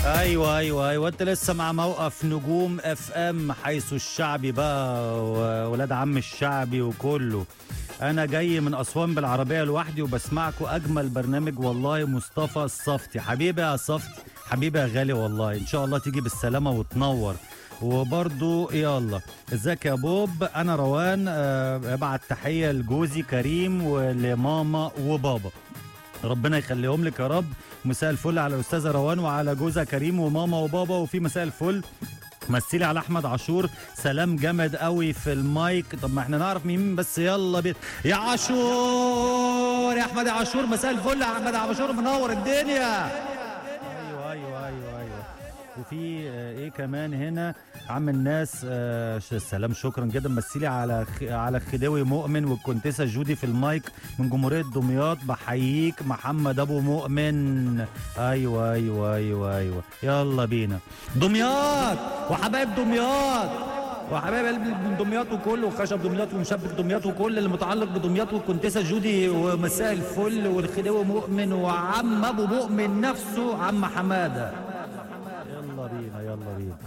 ايوه ايوه ايوه، انت لسه مع موقف نجوم اف ام، حيث الشعبي بقى وولاد عم الشعبي وكله. انا جاي من اسوان بالعربيه لوحدي وبسمعكم اجمل برنامج والله. مصطفى الصفتي، حبيبي يا صفتي، حبيبي يا غالي والله، ان شاء الله تيجي بالسلامه وتنور. وبرضو يلا، ازيك يا بوب؟ انا روان، ابعت تحيه لجوزي كريم ولماما وبابا، ربنا يخليهم لك يا رب. مساء الفل على الاستاذه روان وعلى جوزها كريم وماما وبابا. وفي مساء الفل مثلي على احمد عاشور، سلام جامد قوي في المايك. طب ما احنا نعرف مين بس، يلا بينا يا عاشور، يا احمد يا عاشور، مساء الفل يا احمد عاشور، منور الدنيا. ايوه ايوه ايوه ايوه. وفي ايه كمان هنا؟ عم الناس، سلام، شكرا جدا. مثلي على خديوي مؤمن والكونتيسه جودي في المايك من جمهوريه دمياط، بحييك محمد ابو مؤمن. ايوه ايوه ايوه ايوه، يلا بينا دمياط وحبايب دمياط وحبايب قلب من دمياط وكله، وخشب دمياط ومشبك دمياط وكل اللي متعلق بدمياط والكونتيسه جودي، ومساء الفل والخديوي مؤمن وعم ابو مؤمن نفسه عم حماده. يلا بينا يلا بينا.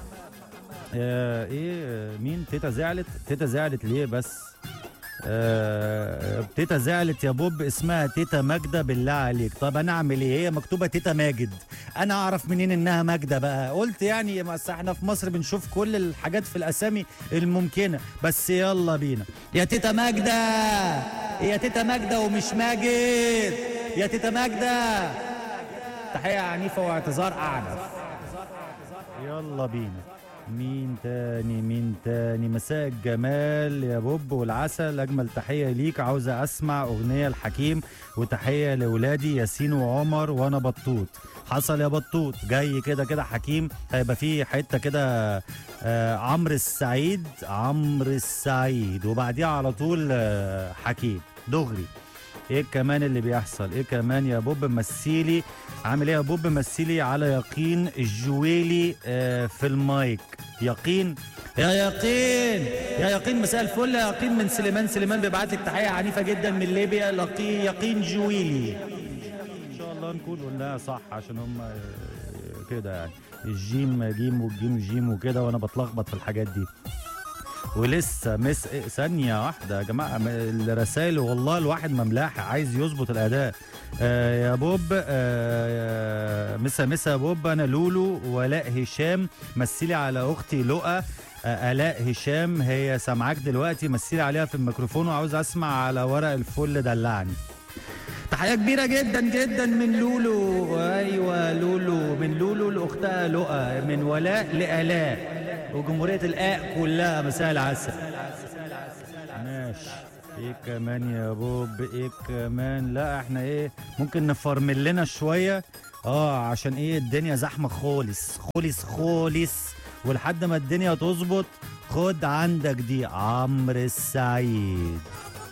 ايه مين؟ تيتا زعلت؟ تيتا زعلت ليه بس؟ تيتا زعلت يا بوب، اسمها تيتا ماجدة بالله عليك. طب انا اعمل ايه؟ هي مكتوبة تيتا ماجد، انا اعرف منين انها ماجدة بقى؟ قلت يعني بس احنا في مصر بنشوف كل الحاجات في الاسامي الممكنة. بس يلا بينا يا تيتا ماجدة، يا تيتا ماجدة ومش ماجد، يا تيتا ماجدة. تحية عنيفة واعتذار اعنف. يلا بينا. مين تاني؟ مساء الجمال يا بوب والعسل، اجمل تحيه ليك، عاوزه اسمع اغنيه الحكيم، وتحيه لاولادي ياسين وعمر وانا بطوط. حصل يا بطوط، جاي كده كده حكيم، هيبقى في حته كده عمرو السعيد وبعديها على طول حكيم دغري. ايه كمان اللي بيحصل؟ ايه كمان يا بوب؟ مثيلي، عامل ايه يا بوب؟ مثيلي على يقين الجويلي في المايك. يقين يا يقين، يا يقين مساء الفل يا يقين من سليمان بيبعت لك تحيه عنيفه جدا من ليبيا. يقين جويلي، ان شاء الله نكون قلناها صح عشان هم كده يعني الجيم جيم والجيم جيم وكده، وانا بتلخبط في الحاجات دي. ولسه ثانية واحدة يا جماعة، الرسائل والله الواحد مملاحة عايز يظبط الأداء. يا بوب، مسا يا بوب، أنا لولو ولاء هشام، مثلي على أختي لؤى. آلاء هشام هي سامعاك دلوقتي، مثلي عليها في الميكروفون، وعاوز أسمع على ورق الفل دلعني. تحية كبيرة جدا جدا من لولو، أيوة لولو، من لولو لأختها لؤى، من ولاء لآلاء وجمهورية الآق كلها. مساء العسل. ماشي. ايه كمان يا بوب؟ ايه كمان؟ لا احنا ايه، ممكن نفرمل لنا شوية عشان ايه الدنيا زحمة خالص خالص خالص، ولحد ما الدنيا تظبط خد عندك دي عمرو السعيد.